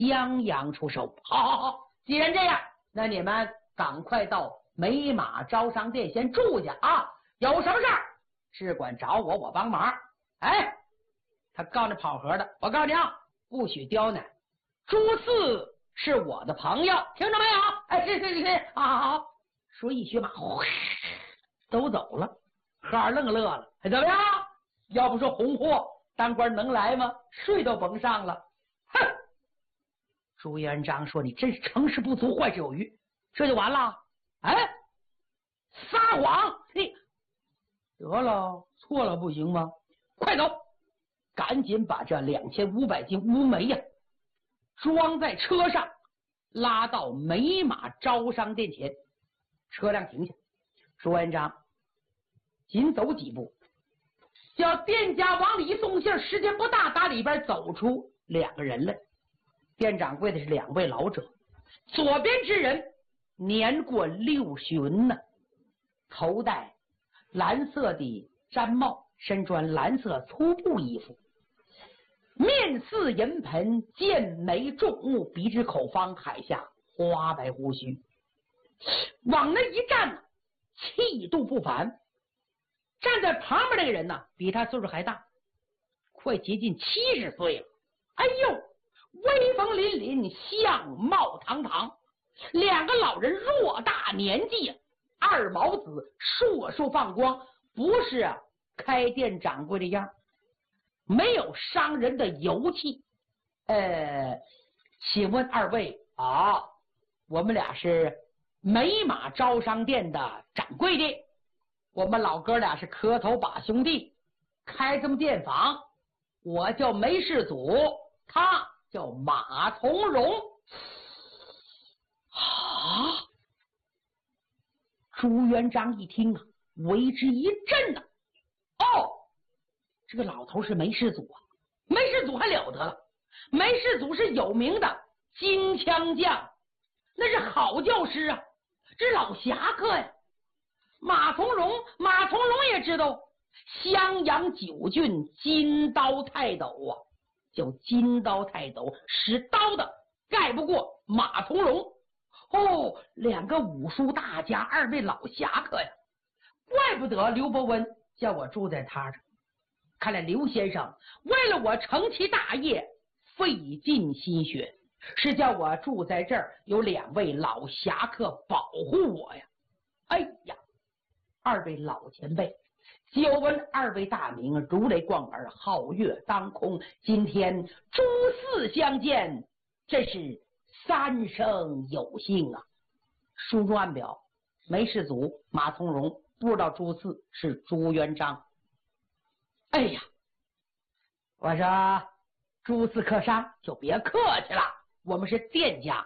襄阳出手。好，既然这样，那你们赶快到美马招商店先住下啊！有什么事儿，只管找我，我帮忙。哎，他告那跑河的，我告诉你啊，不许刁难。朱四是我的朋友，听着没有？哎，是，好。说一学马，都走了。何二愣乐了，怎么样？要不说红货当官能来吗？税都甭上了。哼！朱元璋说：“你真是成事不足，坏事有余，这就完了？哎，撒谎！你得了，错了不行吗？快走，赶紧把这2500斤乌梅呀装在车上，拉到美马招商店前。”车辆停下，朱元璋紧走几步，叫店家往里送信，时间不大，打里边走出2个人来。店掌柜的是2位老者，左边之人年过60呢，头戴蓝色的毡帽，身穿蓝色粗布衣服，面似银盆，剑眉重目，鼻直口方，海下花白胡须，往那一站，气度不凡。站在旁边那个人呢，比他岁数还大，快接近70岁了。哎呦，威风凛凛，相貌堂堂。2个老人偌大年纪，二毛子烁烁放光，不是开店掌柜的样，没有商人的油气。请问2位啊，我们俩是美马招商店的掌柜的，我们老哥俩是磕头把兄弟，开这么店房。我叫梅世祖，他叫马从容。啊！朱元璋一听啊，为之一震啊。哦，这个老头是梅世祖啊！梅世祖还了得了，梅世祖是有名的金枪将，那是好教师啊，这老侠客呀。马从容也知道襄阳9郡金刀泰斗啊，叫金刀泰斗，使刀的盖不过马从容。哦，2个武术大家，2位老侠客呀，怪不得刘伯温叫我住在他这。看来刘先生为了我成其大业费尽心血，是叫我住在这儿，有2位老侠客保护我呀。哎呀，2位老前辈，久闻2位大名，如雷贯耳，皓月当空。今天朱四相见，真是3生有幸啊！书中暗表，梅世祖、马从容不知道朱四是朱元璋。哎呀，我说朱四客商就别客气了，我们是店家，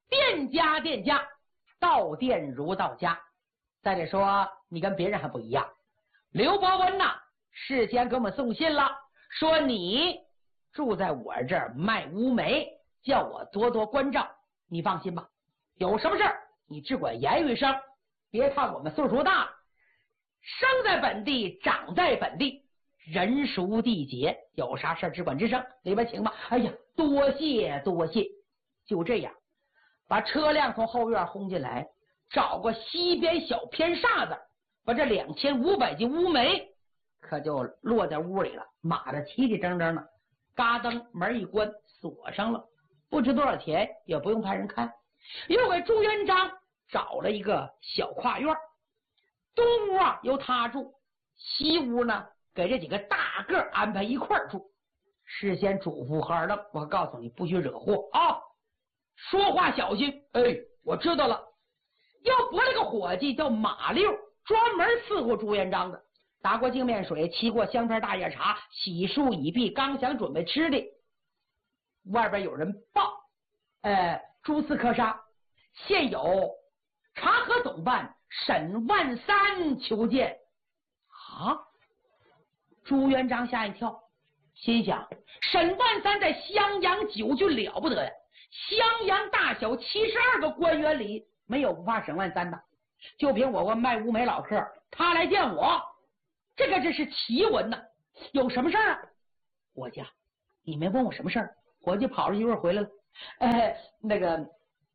到店如到家。再者说，你跟别人还不一样。刘伯温呐，事先给我们送信了，说你住在我这儿卖乌梅，叫我多多关照。你放心吧，有什么事儿你只管言语声，别看我们岁数大了，生在本地，长在本地，人熟地节，有啥事儿只管吱声，里边请吧。哎呀，多谢。就这样，把车辆从后院轰进来，找个西边小偏煞子，把这2500斤乌梅可就落在屋里了，码得齐齐整整的。嘎噔，门一关，锁上了，不值多少钱，也不用派人看。又给朱元璋找了一个小跨院，东屋啊由他住，西屋呢给这几个大个安排一块儿住。事先嘱咐何二愣，我告诉你，不许惹祸啊，说话小心。哎，我知道了。又拨了个伙计叫马六，专门伺候朱元璋的，打过净面水，沏过香片大叶茶，洗漱已毕，刚想准备吃的，外边有人报，朱四客商现有察河总办沈万三求见。啊！朱元璋吓一跳，心想沈万三在襄阳9郡了不得呀，襄阳大小72个官员里没有不怕沈万三的，就凭我卖乌梅老客，他来见我，这个真是奇闻呐！有什么事儿啊？伙计，你没问我什么事儿？伙计跑了一会儿回来了， 那个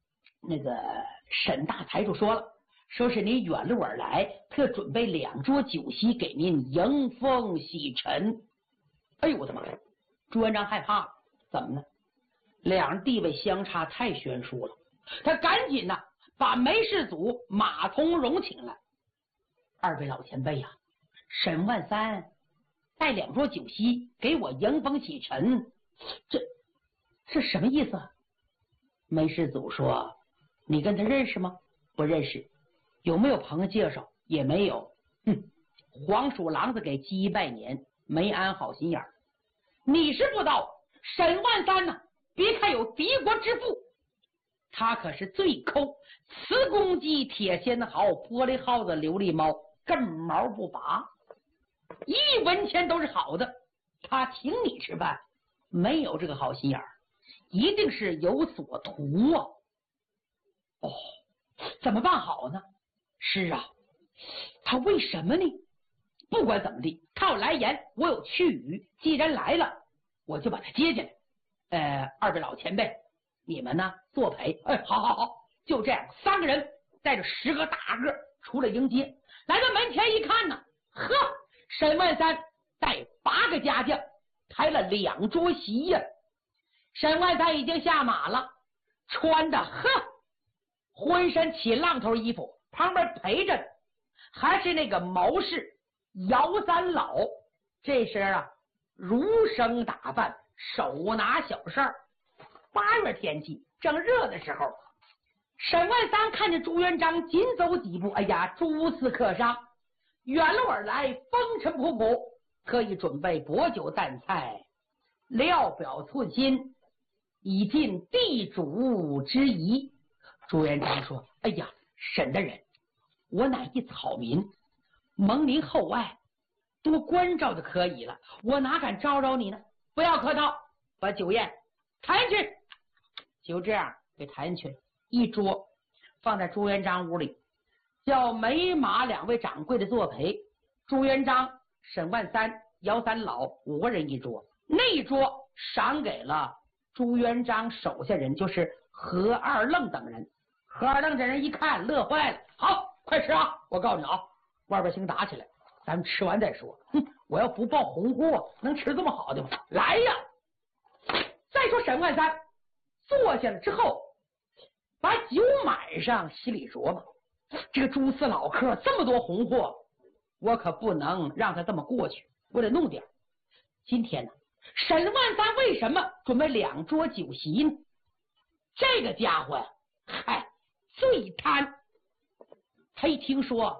沈大财主说了，说是你远路而来，特准备2桌酒席给您迎风洗尘。哎呦我的妈呀！朱元璋害怕了，怎么呢？两人地位相差太悬殊了，他赶紧呢把梅世祖马从容请来。二位老前辈呀，沈万三带2桌酒席给我迎风洗尘，这什么意思啊？梅世祖说：“你跟他认识吗？不认识。有没有朋友介绍？也没有。黄鼠狼子给鸡拜年，没安好心眼儿。你是不知道，沈万三呢，别看有敌国之父，他可是最抠磁公鸡、铁仙毫、玻璃耗子、琉璃猫，根毛不拔，一文钱都是好的。他请你吃饭，没有这个好心眼儿，一定是有所图啊。哦，怎么办好呢？是啊，他为什么呢？不管怎么地，他有来言，我有去语。既然来了，我就把他接进来。二位老前辈，你们呢作陪。好，就这样，3个人带着10个大个出来迎接。来到门前一看呢，呵，沈万三带8个家将抬了2桌席呀。沈万三已经下马了，穿的浑身起浪头衣服，旁边陪着的还是那个谋士姚三老。这时啊，儒生打扮，手拿小扇。8月天气正热的时候，沈万三看见朱元璋紧走几步，哎呀，朱四客商远路而来，风尘仆仆，特意准备薄酒淡菜，料表寸心，以尽地主之谊。朱元璋说：“哎呀，沈大人，我乃一草民，蒙您厚爱，多关照就可以了，我哪敢招惹你呢？不要客套，把酒宴抬进去。”就这样给抬进去，一桌放在朱元璋屋里，叫梅马2位掌柜的作陪。朱元璋、沈万三、姚三老5个人一桌，那一桌赏给了朱元璋手下人，就是何二愣等人。何二愣这人一看乐坏了，好，快吃啊！我告诉你啊，外边兴打起来，咱们吃完再说。我要不报红货，能吃这么好的吗？来呀！再说沈万三坐下了之后，把酒满上，心里琢磨：这个朱四老客这么多红货，我可不能让他这么过去，我得弄点。今天呢，沈万三为什么准备2桌酒席呢？这个家伙呀，最贪。他一听说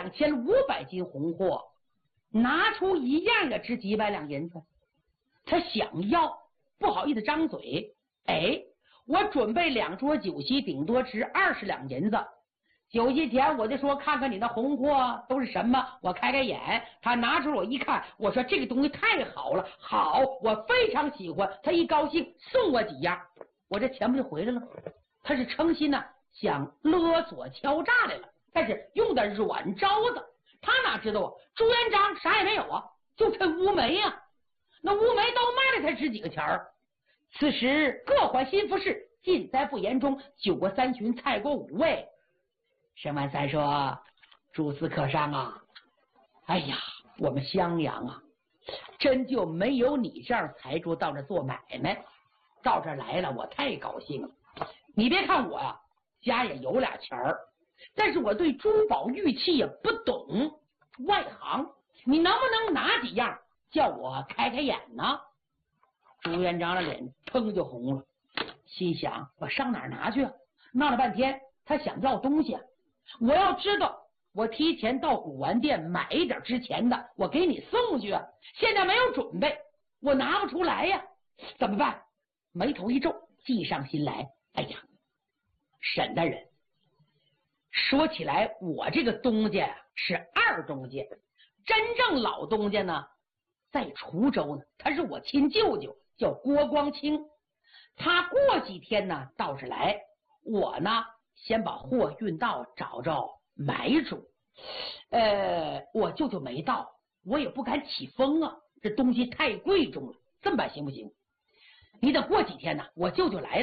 2500斤红货，拿出一样的值几百两银子，他想要，不好意思张嘴。我准备2桌酒席，顶多值20两银子。酒席前我就说看看你的红货都是什么，我开开眼。他拿出我一看，我说这个东西太好了，好，我非常喜欢。他一高兴送我几样，我这钱不就回来了？他是诚心呢，想勒索敲诈来了，但是用的软招子。他哪知道啊，朱元璋啥也没有啊，就趁乌梅啊，那乌梅都卖了才值几个钱儿。此时各怀心腹事，尽在不言中。酒过3巡，菜过5味。沈万三说：“朱四客商啊，哎呀，我们襄阳啊，真就没有你这样财主到这做买卖。到这来了，我太高兴了。你别看我呀，家也有俩钱儿，但是我对珠宝玉器也不懂，外行。你能不能拿几样叫我开开眼呢？”朱元璋的脸腾就红了，心想：我上哪儿拿去啊？闹了半天，他想要东西啊！我要知道，我提前到古玩店买一点值钱的，我给你送去啊！现在没有准备，我拿不出来呀，怎么办？眉头一皱，计上心来。哎呀，沈大人，说起来，我这个东家是二东家，真正老东家呢，在滁州呢，他是我亲舅舅，叫郭光清。他过几天呢到这来，我呢先把货运到，找找买主。我舅舅没到，我也不敢起风啊，这东西太贵重了。这么办行不行？你等过几天呢，我舅舅来了，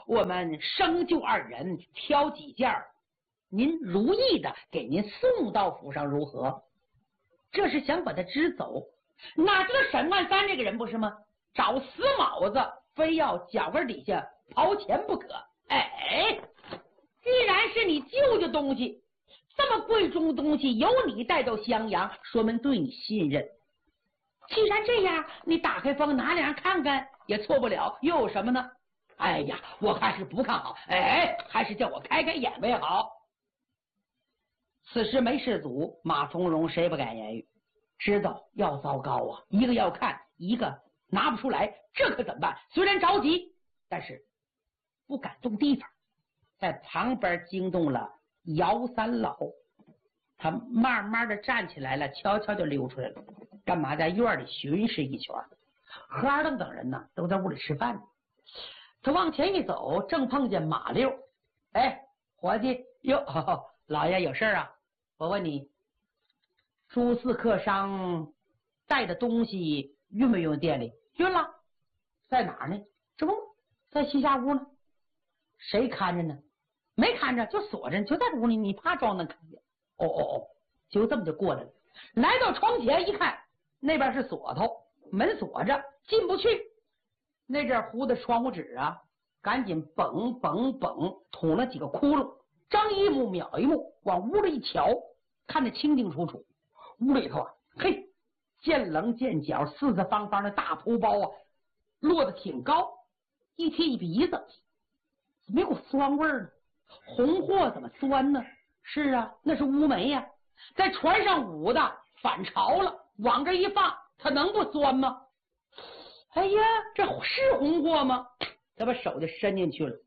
我们生就二人挑几件，您如意的给您送到府上如何？这是想把他支走。哪知道沈万三这个人不是吗？找死卯子，非要脚跟底下刨钱不可。哎，既然是你舅舅东西，这么贵重的东西由你带到襄阳，说明对你信任。既然这样，你打开封拿两样看看也错不了，又有什么呢？哎呀，我看是不看好，哎，还是叫我开开眼为好。此时没事祖，马从容谁不敢言语，知道要糟糕啊！一个要看，一个拿不出来，这可怎么办？虽然着急，但是不敢动地方。在旁边惊动了姚三老，他慢慢的站起来了，悄悄就溜出来了。干嘛在院里巡视一圈？何二愣等人呢，都在屋里吃饭呢。他往前一走，正碰见马六。哎，伙计，哟，老爷有事啊？我问你，朱四客商带的东西运没运店里？运了。在哪儿呢？这不在西夏屋呢。谁看着呢？没看着，就锁着，就在屋里，你怕装能看见？哦，就这么就过来了。来到窗前一看，那边是锁头，门锁着，进不去。那阵糊的窗户纸啊，赶紧嘣捅了几个窟窿，张一目秒一目，往屋里一瞧，看得清清楚楚。屋里头啊，嘿，见棱见角，四四方方的大铺包啊，落得挺高，一贴一鼻子，怎么有股酸味呢？红货怎么酸呢？是啊，那是乌梅呀，在船上捂的，反潮了，往这一放，它能不酸吗？哎呀，这是红货吗？他把手就伸进去了，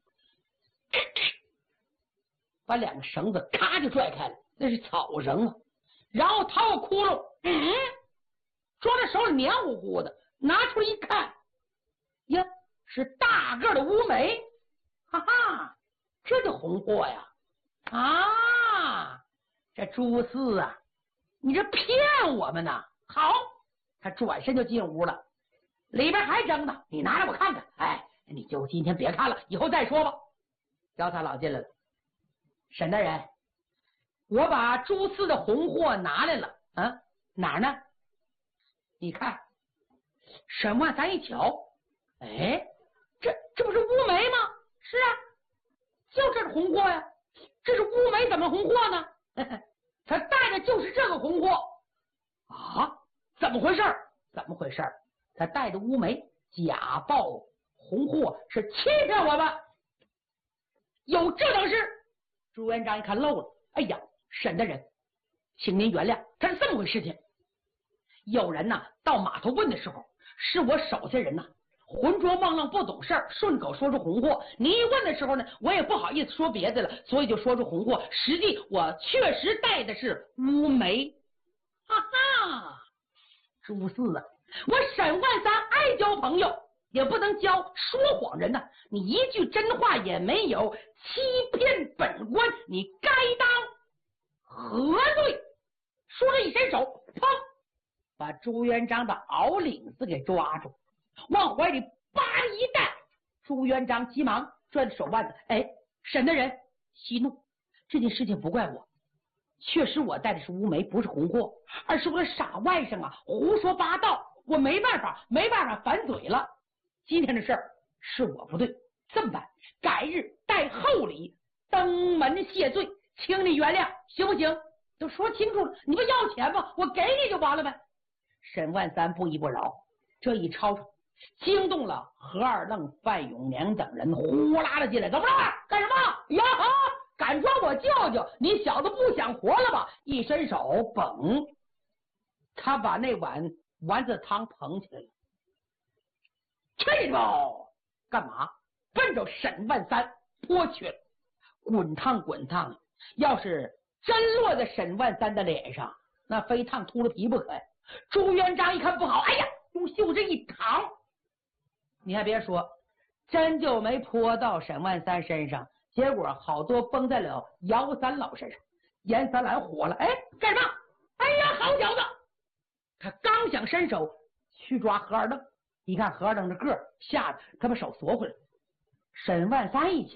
把两个绳子咔就拽开了，那是草绳啊。然后掏个窟窿，装在手里黏糊糊的，拿出来一看，呀，是大个的乌梅，哈哈，这就红货呀！啊，这朱四啊，你这骗我们呢！好，他转身就进屋了，里边还蒸呢，你拿来我看看。哎，你就今天别看了，以后再说吧。姚三老进来了，沈大人，我把朱四的红货拿来了啊，哪儿呢？你看。沈万三一瞧，哎，这不是乌梅吗？是啊，就这是红货呀。这是乌梅，怎么红货呢？他带的就是这个红货啊？怎么回事？怎么回事？他带的乌梅假报红货，是欺骗我们，有这等事？朱元璋一看漏了，哎呀，沈大人，请您原谅，他是这么回事情。有人呐到码头问的时候，是我手下人呐浑浊梦愣不懂事儿，顺口说出红货。你一问的时候呢，我也不好意思说别的了，所以就说出红货。实际我确实带的是乌梅。哈哈，朱四啊，我沈万三爱交朋友，也不能交说谎人呐。你一句真话也没有，欺骗本官，你该当何罪？说着一伸手，砰，把朱元璋的袄领子给抓住，往怀里叭一带。朱元璋急忙拽着手腕子，哎，沈大人息怒，这件事情不怪我，确实我带的是乌梅，不是红货，而是我的傻外甥啊胡说八道，我没办法反嘴了。今天的事儿是我不对，这么办，改日带厚礼登门谢罪，请你原谅，行不行？都说清楚了，你不要钱吗？我给你就完了呗。沈万三不依不饶，这一吵吵，惊动了何二愣、范永年等人，呼啦的进来，怎么了？干什么呀？敢抓我舅舅？你小子不想活了吧？一伸手，捧，他把那碗丸子汤捧起来了。去吧！干嘛？奔着沈万三泼去了，滚烫滚烫！要是真落在沈万三的脸上，那非烫秃了皮不可呀！朱元璋一看不好，哎呀，用袖子一躺，你还别说，真就没泼到沈万三身上，结果好多崩在了姚三老身上。严三郎火了，哎，干什么？哎呀，好小子！他刚想伸手去抓何二愣，一看何二愣的个儿，吓得他把手缩回来。 沈万三一瞧，